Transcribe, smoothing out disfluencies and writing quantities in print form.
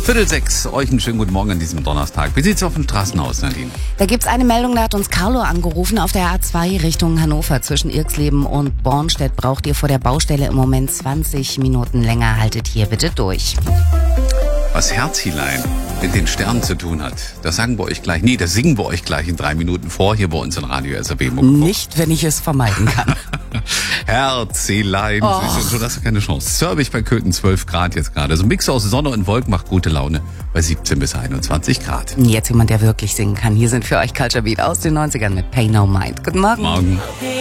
5:45, euch einen schönen guten Morgen an diesem Donnerstag. Wie sieht's auf den Straßen aus, Nadine? Da gibt's eine Meldung, da hat uns Carlo angerufen. Auf der A2 Richtung Hannover zwischen Irxleben und Bornstedt braucht ihr vor der Baustelle im Moment 20 Minuten länger. Haltet hier bitte durch. Was Herzilein mit den Sternen zu tun hat, das sagen wir euch gleich. Nee, das singen wir euch gleich in 3 Minuten vor, hier bei uns in Radio SRB. Nicht, wenn ich es vermeiden kann. Herzilein, du hast keine Chance. Zürbich bei Köthen 12 Grad jetzt gerade. So ein Mix aus Sonne und Wolken macht gute Laune bei 17 bis 21 Grad. Jetzt jemand, der wirklich singen kann. Hier sind für euch Culture Beat aus den 90ern mit Pay No Mind. Guten Morgen. Morgen.